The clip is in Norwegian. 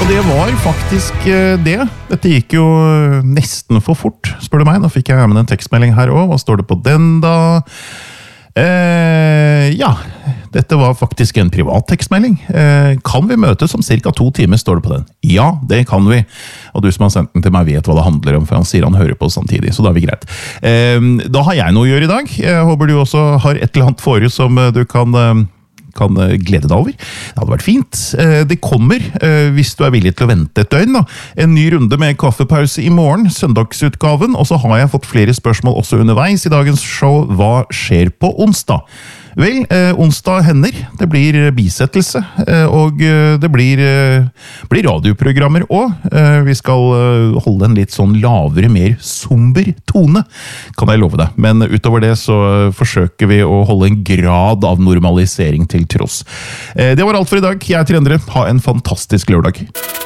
Og det var faktisk det. Dette gikk jo nesten for fort, spør du meg. Nå fikk jeg med en tekstmelding her også. Hva står det på den da? Ja, dette var faktisk en privat tekstmelding. Kan vi møtes om cirka 2 timer, står det på den. Ja, det kan vi. Og du som har sendt den til meg vet hva det handler om, for han sier han hører på samtidig, så da er vi greit. Da har jeg noe å gjøre i dag. Jeg håper du også har et eller annet forrige som du kan glede deg over. Det hadde vært fint. Det kommer, hvis du er villig til å vente et døgn, da. En ny runde med kaffepause i morgen, søndagsutgaven, og så har jeg fått flere spørsmål også underveis i dagens show. Hva skjer på onsdag? Vel, onsdag hender. Det blir bisettelse, og det blir radioprogrammer også. Vi skal holde en litt sånn lavere, mer somber tone, kan jeg love deg. Men utover det så forsøker vi å holde en grad av normalisering til tross. Det var alt for i dag. Jeg heter Endre. Ha en fantastisk lørdag.